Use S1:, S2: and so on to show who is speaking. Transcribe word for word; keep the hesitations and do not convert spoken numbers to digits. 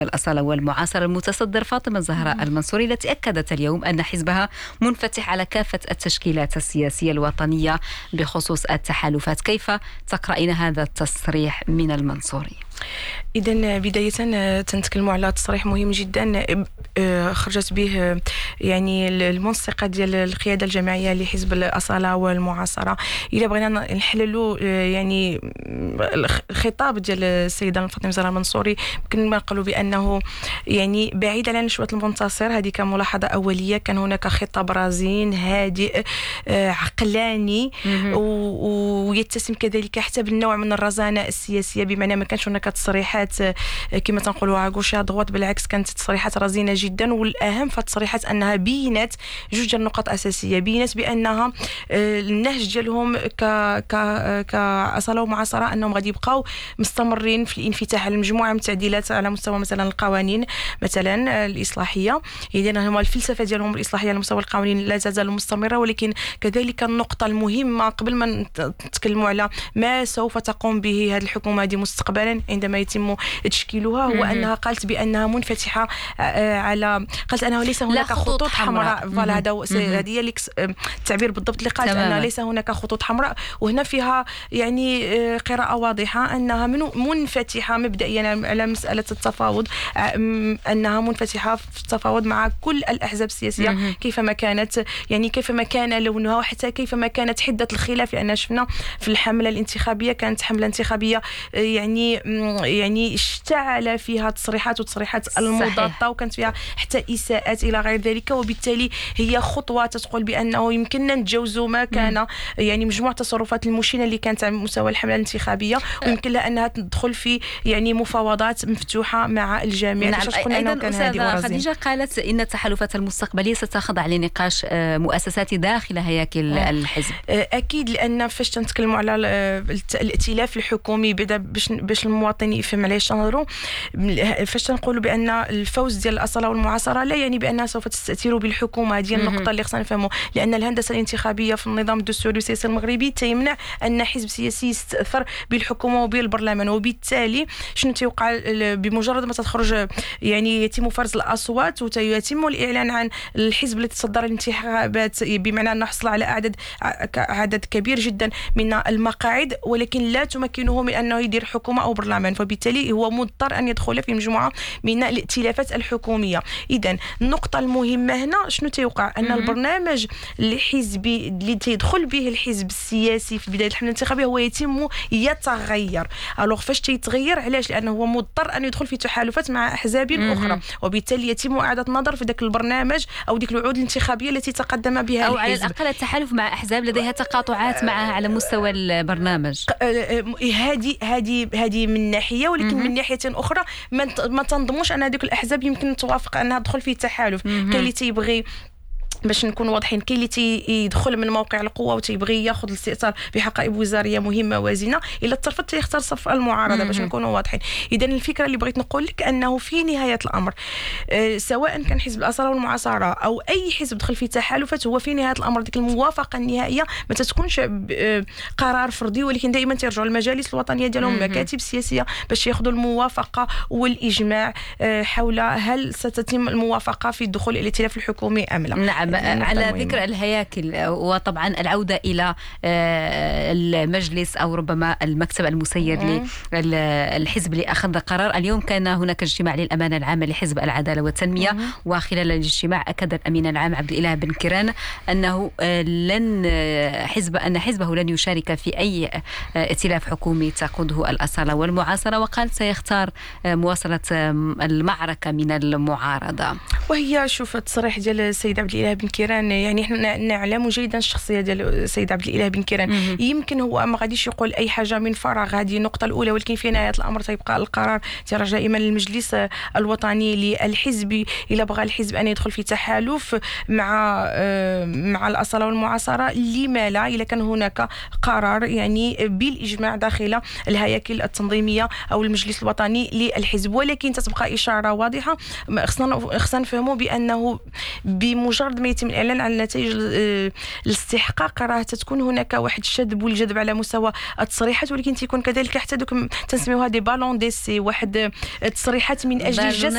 S1: الأصالة والمعاصرة المتصدر فاطمة الزهراء المنصوري، التي أكدت اليوم أن حزبها منفتح على كافة التشكيلات السياسية الوطنية بخصوص التحالفات. كيف تقرأين هذا التصريح من المنصوري؟
S2: إذن بداية تنتكلموا على تصريح مهم جدا خرجت به يعني المنسقة ديال القيادة الجماعية لحزب الأصالة والمعاصرة. إلا بغينا نحللوا يعني الخطاب ديال السيدة فاطمة الزهراء المنصوري، يمكن ما نقولوا بأنه يعني بعيد على نشوة المنتصر. هذه كملاحظة أولية. كان هناك خطاب رزين هادئ عقلاني ويتسم كذلك حتى بالنوع من الرزانة السياسية، بمعنى ما كانش هناك تصريحات كما تنقولوا غوشي ضغط، بالعكس كانت تصريحات رزينة جدا. والأهم في التصريحات أنها بينت جوج ديال النقط أساسية. بينت بأنها النهج ديالهم ك ك كأصالة ومعاصرة أنهم غادي يبقاو مستمرين في الانفتاح على مجموعة من التعديلات على مستوى مثلا القوانين مثلا الإصلاحية. إذن هما الفلسفة ديالهم الإصلاحية على مستوى القوانين لا تزال مستمرة. ولكن كذلك النقطة المهمة قبل ما نتكلموا على ما سوف تقوم به هذه الحكومة هذه مستقبلا عندما يتم تشكيلها، هو أنها قالت بأنها منفتحة على قالت أنه ليس هناك خطوط حمراء. فوالا هذا هذه هي التعبير بالضبط اللي قالت، أنها ليس هناك خطوط حمراء. وهنا فيها يعني قراءة واضحة أنها منفتحة مبدئيا على مسألة التفاوض، أنها منفتحة في التفاوض مع كل الأحزاب السياسية كيفما كانت، يعني كيفما كان لونها وحتى كيفما كانت حدة الخلاف. لأن شفنا في الحملة الانتخابية كانت حملة انتخابية يعني يعني اشتعل فيها تصريحات وتصريحات المضادة، وكانت فيها حتى إساءات إلى غير ذلك. وبالتالي هي خطوة تقول بأنه يمكننا نتجاوزوا ما كان يعني مجموعة التصرفات المشينة اللي كانت على مستوى الحملة الانتخابية، ويمكن لها أنها تدخل في يعني مفاوضات مفتوحة مع الجميع.
S1: نعم. أيضا أستاذة خديجة قالت إن التحالفات المستقبلية ستخضع لنقاش مؤسساتي داخل هياكل الحزب.
S2: أكيد، لأن فاش تنتكلموا على الائتلاف الحكومي بدا باش باش المواطن يفهم علاش نهضروا، فاش تنقولوا بأن الفوز ديال الأصالة والمعاصرة لا يعني بأنها سوف تستأثر بالحكومة. هذه النقطة اللي خصنا نفهموا، لأن الهندسة الانتخابية في النظام الدستوري السياسي المغربي تيمنع أن حزب سياسي يستأثر بالحكومة وبالبرلمان. وبالتالي شنو تيوقع بمجرد ما تخرج يعني يتم فرز الأصوات ويتم الإعلان عن الحزب اللي تصدر الانتخابات، بمعنى أنه حصل على عدد عدد كبير جدا من المقاعد، ولكن لا تمكنه من أنه يدير حكومة أو برلمان، فبالتالي هو مضطر أن يدخل في مجموعة من الائتلافات الحكومية. إذن النقطة المهمة هنا شنو تيوقع، أن البرنامج الحزبي اللي تيدخل به الحزب السياسي في بداية الحملة الانتخابية هو يتم يتغير. ألوغ فاش تيتغير علاش؟ لأنه هو مضطر أن يدخل في تحالفات مع أحزاب أخرى، وبالتالي يتم إعادة النظر في ذاك البرنامج أو ديك الوعود الانتخابية التي تقدم بها
S1: أو
S2: الحزب،
S1: على الأقل التحالف مع أحزاب لديها تقاطعات معها على مستوى البرنامج.
S2: هذه هذه هذه من ناحية، ولكن من ناحية أخرى ما تنظموش أن هذيك الأحزاب يمكن توافق أنها تدخل في تحالف. كاين اللي تيبغي باش نكون واضحين، كاين اللي تيدخل من موقع القوه وتيبغي ياخذ الاستئثار بحقائب وزاريه مهمه وازنه، الا الترفض تيختار صف المعارضه باش نكونوا واضحين. اذا الفكره اللي بغيت نقول لك انه في نهايه الامر أه سواء كان حزب الأصالة والمعاصرة او اي حزب دخل في تحالفات، هو في نهايه الامر ديك الموافقه النهائيه ما تتكونش قرار فردي، ولكن دائما ترجعوا المجالس الوطنيه ديالهم مكاتب سياسيه باش ياخذوا الموافقه والاجماع أه حول هل ستتم الموافقه في الدخول الى الائتلاف الحكومي ام لا.
S1: نعم. على ذكر الهياكل وطبعا العودة إلى المجلس أو ربما المكتب المسير للحزب اللي أخذ قرار اليوم، كان هناك اجتماع للأمانة العامة لحزب العدالة والتنمية، وخلال الاجتماع أكد الأمين العام عبد الإله بن كيران أنه لن حزب أن حزبه لن يشارك في أي ائتلاف حكومي تقوده الأصالة والمعاصرة، وقال سيختار مواصلة المعركة من المعارضة.
S2: وهي شوف التصريح ديال السيد عبد الإله بن كيران، يعني احنا نعلم جيدا الشخصيه ديال السيد عبد الإله بن كيران. يمكن هو ما غاديش يقول اي حاجه من فراغ، هذه النقطه الاولى، ولكن في نهايه الامر تيبقى القرار تيرجع دائما للمجلس الوطني للحزب. الا بغى الحزب ان يدخل في تحالف مع مع الأصالة والمعاصرة، لما لا؟ الا كان هناك قرار يعني بالاجماع داخل الهياكل التنظيميه او المجلس الوطني للحزب. ولكن تتبقى اشاره واضحه، خصنا خصنا نفهموا بانه بمجرد ما يتم الإعلان عن نتائج الاستحقاق راه تتكون هناك واحد الشذب والجذب على مستوى التصريحات، ولكن تيكون كذلك حتى دوك تنسميوها دي بالون ديسي، واحد التصريحات من أجل الجسد